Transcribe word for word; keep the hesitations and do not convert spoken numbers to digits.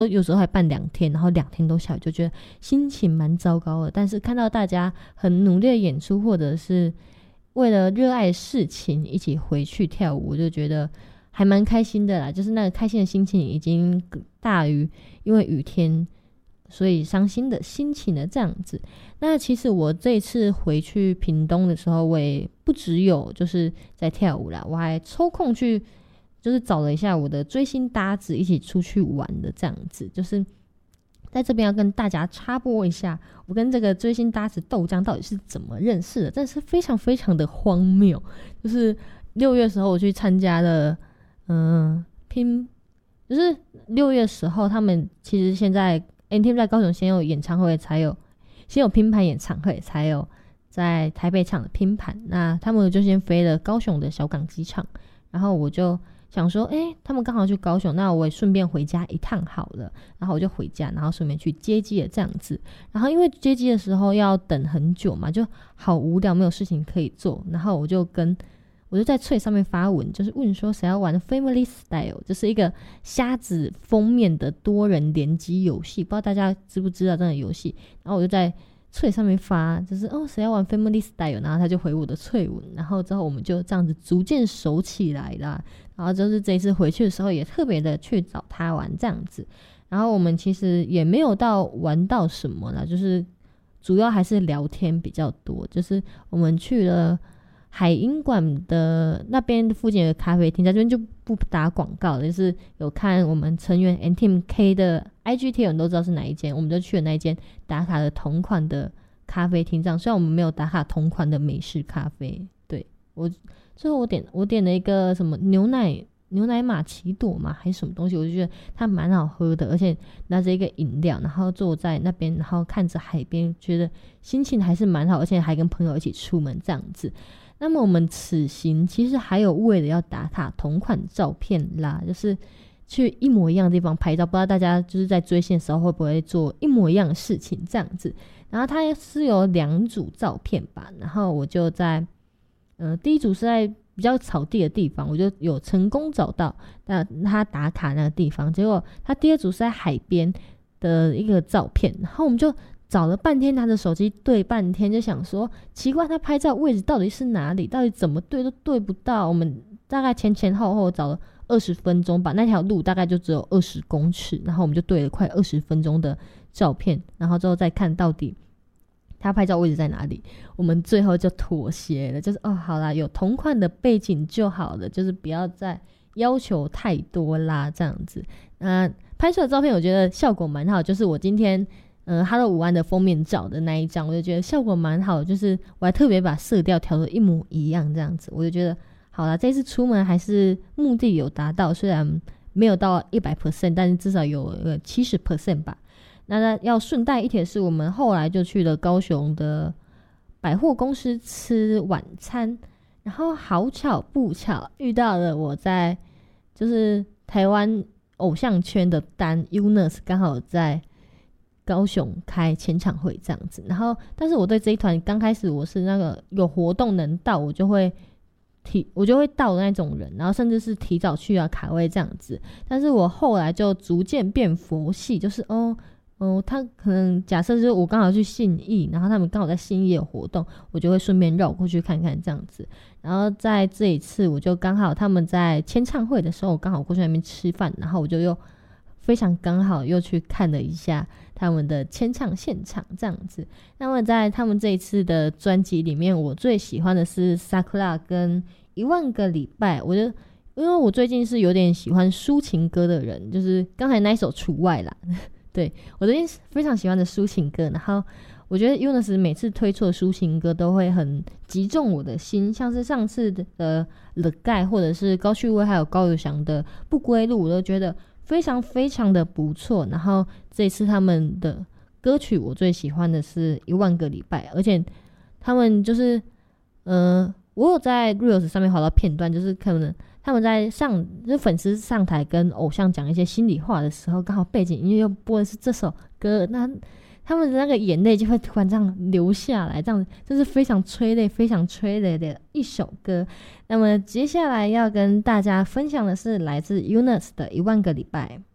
有时候还办两天，然后两天都下雨，就觉得心情蛮糟糕的。但是看到大家很努力的演出，或者是为了热爱事情一起回去跳舞，我就觉得还蛮开心的啦。就是那个开心的心情已经大于因为雨天所以伤心的心情的这样子。那其实我这一次回去屏东的时候，我也不只有就是在跳舞啦，我还抽空去就是找了一下我的追星搭子一起出去玩的这样子。就是在这边要跟大家插播一下，我跟这个追星搭子豆浆到底是怎么认识的，真的是非常非常的荒谬。就是六月的时候我去参加了嗯拼，就是六月的时候他们其实现在 N T M 在高雄先有演唱会，才有先有拼盘演唱会，才有在台北场的拼盘。那他们就先飞了高雄的小港机场，然后我就想说诶他们刚好去高雄，那我也顺便回家一趟好了，然后我就回家，然后顺便去接机了这样子。然后因为接机的时候要等很久嘛，就好无聊，没有事情可以做，然后我就跟我就在脆上面发文，就是问说谁要玩 Family Style， 就是一个虾子封面的多人联机游戏，不知道大家知不知道这个游戏。然后我就在脆上面发，就是哦谁要玩 Family Style， 然后他就回我的脆文，然后之后我们就这样子逐渐熟起来啦。然后就是这一次回去的时候也特别的去找他玩这样子。然后我们其实也没有到玩到什么啦，就是主要还是聊天比较多。就是我们去了海音馆的那边附近的咖啡厅，在这边就不打广告了，就是有看我们成员 N T M K 的 I G 贴文都知道是哪一间，我们就去了那一间打卡的同款的咖啡厅这样。虽然我们没有打卡同款的美式咖啡，对，我最后我点我点了一个什么牛奶牛奶玛奇朵嘛还是什么东西，我就觉得它蛮好喝的，而且拿着一个饮料，然后坐在那边，然后看着海边，觉得心情还是蛮好，而且还跟朋友一起出门这样子。那么我们此行其实还有为了要打卡同款照片啦，就是去一模一样的地方拍照，不知道大家就是在追星的时候会不会做一模一样的事情这样子。然后它是有两组照片吧，然后我就在呃第一组是在比较草地的地方，我就有成功找到那他打卡那个地方。结果他第二组是在海边的一个照片，然后我们就找了半天，拿着手机对半天，就想说奇怪他拍照位置到底是哪里，到底怎么对都对不到。我们大概前前后后找了二十分钟吧，那条路大概就只有二十公尺，然后我们就对了快二十分钟的照片，然后之后再看到底他拍照位置在哪里。我们最后就妥协了，就是哦好啦，有同款的背景就好了，就是不要再要求太多啦这样子。那拍出的照片我觉得效果蛮好，就是我今天呃Hello 午安的封面照的那一张，我就觉得效果蛮好，就是我还特别把色调调得一模一样这样子。我就觉得好啦，这次出门还是目的有达到，虽然没有到 百分之百， 但是至少有个 百分之七十 吧。那要顺带一提是，我们后来就去了高雄的百货公司吃晚餐，然后好巧不巧遇到了我在就是台湾偶像圈的单 Unis 刚好在高雄开签唱会这样子。然后但是我对这一团刚开始我是那个有活动能到我就会提我就会到的那种人，然后甚至是提早去啊卡位这样子。但是我后来就逐渐变佛系，就是哦哦，他可能假设就是我刚好去信义，然后他们刚好在信义有活动，我就会顺便绕过去看看这样子。然后在这一次我就刚好他们在签唱会的时候，我刚好过去那边吃饭，然后我就又非常刚好又去看了一下他们的签唱现场这样子。那么在他们这一次的专辑里面，我最喜欢的是 Sakura 跟一万个礼拜。我就因为我最近是有点喜欢抒情歌的人，就是刚才那一首除外啦对，我最近非常喜欢的抒情歌，然后我觉得 Unis 每次推出的抒情歌都会很击中我的心，像是上次的 The Guy 或者是高旭威还有高友翔的不归路，我都觉得非常非常的不错。然后这一次他们的歌曲我最喜欢的是一万个礼拜，而且他们就是呃，我有在 Reels 上面滑到片段，就是可能他们在上就是粉丝上台跟偶像讲一些心里话的时候，刚好背景音乐又播的是这首歌，那他们的那个眼泪就会突然这样流下来，这样这是非常催泪非常催泪的一首歌。那么接下来要跟大家分享的是来自 Unis 的一万个礼拜。